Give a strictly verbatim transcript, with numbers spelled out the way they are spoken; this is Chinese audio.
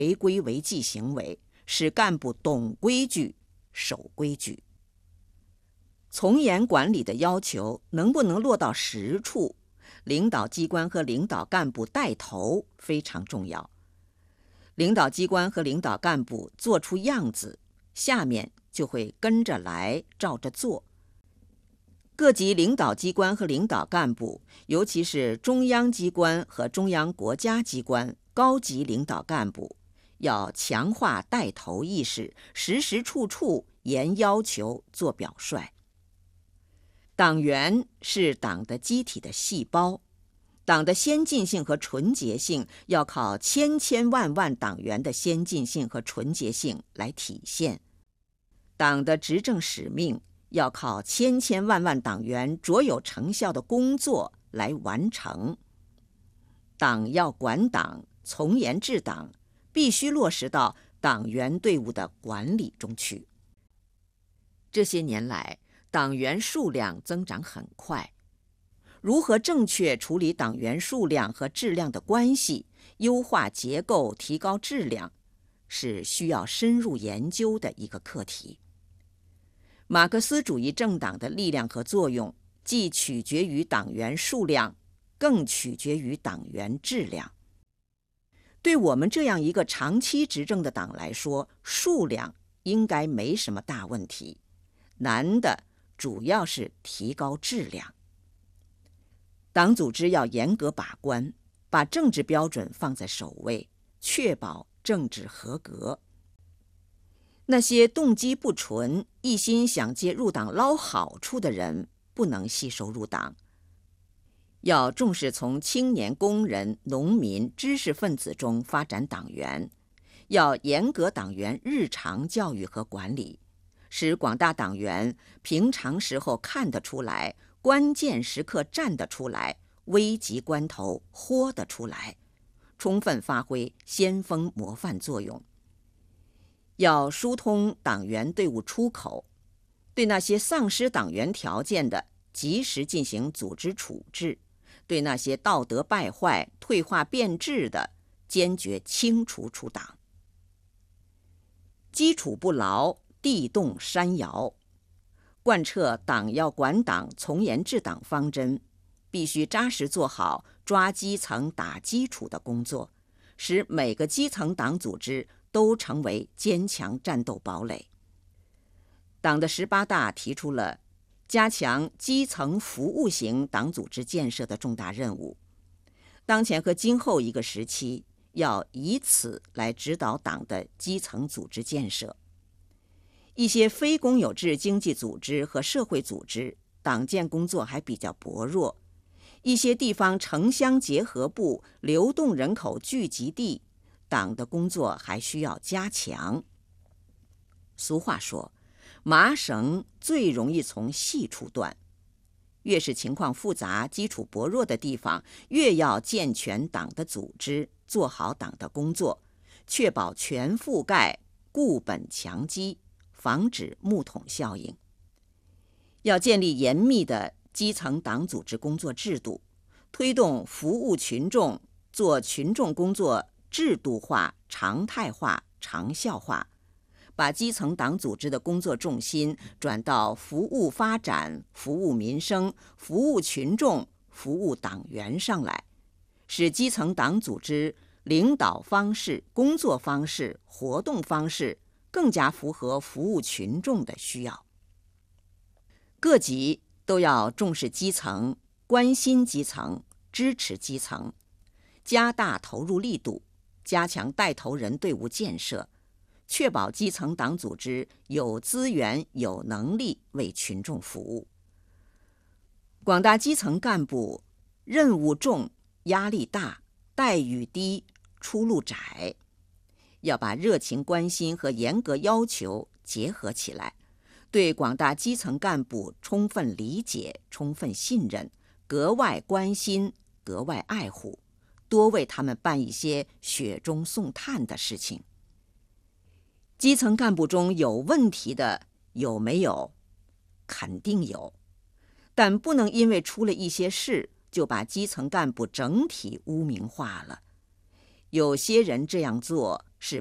违规违纪行为，使干部懂规矩、守规矩。从严管理的要求能不能落到实处，领导机关和领导干部带头非常重要。领导机关和领导干部做出样子，下面就会跟着来，照着做。各级领导机关和领导干部，尤其是中央机关和中央国家机关高级领导干部，要强化带头意识，时时处处严要求做表率。党员是党的机体的细胞，党的先进性和纯洁性要靠千千万万党员的先进性和纯洁性来体现，党的执政使命要靠千千万万党员卓有成效的工作来完成。党要管党，从严治党，必须落实到党员队伍的管理中去。这些年来，党员数量增长很快，如何正确处理党员数量和质量的关系，优化结构，提高质量，是需要深入研究的一个课题。马克思主义政党的力量和作用，既取决于党员数量，更取决于党员质量。对我们这样一个长期执政的党来说，数量应该没什么大问题，难的主要是提高质量。党组织要严格把关，把政治标准放在首位，确保政治合格。那些动机不纯、一心想借入党捞好处的人，不能吸收入党。要重视从青年、工人、农民、知识分子中发展党员，要严格党员日常教育和管理，使广大党员平常时候看得出来，关键时刻站得出来，危急关头豁得出来，充分发挥先锋模范作用。要疏通党员队伍出口，对那些丧失党员条件的，及时进行组织处置；对那些道德败坏、退化变质的，坚决清除出党。基础不牢，地动山摇。贯彻党要管党、从严治党方针，必须扎实做好抓基层、打基础的工作，使每个基层党组织都成为坚强战斗堡垒。党的十八大提出了加强基层服务型党组织建设的重大任务，当前和今后一个时期要以此来指导党的基层组织建设。一些非公有制经济组织和社会组织党建工作还比较薄弱，一些地方城乡结合部、流动人口聚集地，党的工作还需要加强。俗话说，麻绳最容易从细处断，越是情况复杂、基础薄弱的地方，越要健全党的组织，做好党的工作，确保全覆盖，固本强基，防止木桶效应。要建立严密的基层党组织工作制度，推动服务群众，做群众工作制度化、常态化、长效化，把基层党组织的工作重心转到服务发展、服务民生、服务群众、服务党员上来，使基层党组织领导方式、工作方式、活动方式更加符合服务群众的需要。各级都要重视基层，关心基层，支持基层，加大投入力度，加强带头人队伍建设，确保基层党组织有资源、有能力为群众服务。广大基层干部任务重、压力大、待遇低、出路窄，要把热情关心和严格要求结合起来，对广大基层干部充分理解、充分信任，格外关心、格外爱护，多为他们办一些雪中送炭的事情。基层干部中有问题的有没有？肯定有，但不能因为出了一些事就把基层干部整体污名化了。 有些人这样做是